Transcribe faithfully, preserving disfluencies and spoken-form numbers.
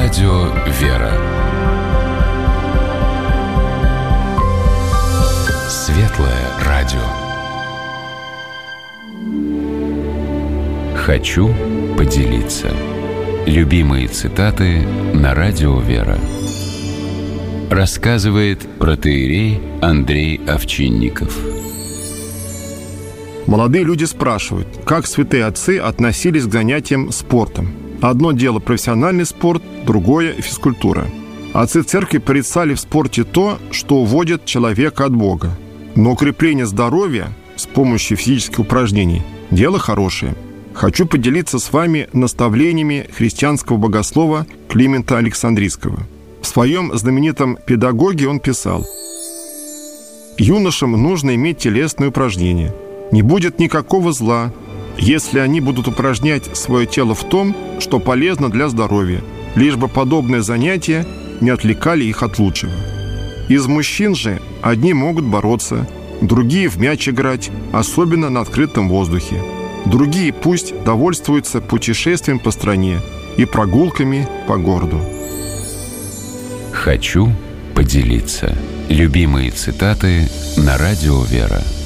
радио «Вера». Светлое радио. Хочу поделиться. Любимые цитаты на радио «Вера». Рассказывает протоиерей Андрей Овчинников. Молодые люди спрашивают, как святые отцы относились к занятиям спортом. Одно дело профессиональный спорт, другое – физкультура. Отцы церкви порицали в спорте то, что уводит человека от Бога. Но укрепление здоровья с помощью физических упражнений – дело хорошее. Хочу поделиться с вами наставлениями христианского богослова Климента Александрийского. В своем знаменитом «Педагоге» он писал: «Юношам нужно иметь телесные упражнения. Не будет никакого зла, если они будут упражнять свое тело в том, что полезно для здоровья, лишь бы подобные занятия не отвлекали их от лучшего. Из мужчин же одни могут бороться, другие в мяч играть, особенно на открытом воздухе. Другие пусть довольствуются путешествием по стране и прогулками по городу». Хочу поделиться. Любимые цитаты на радио «Вера».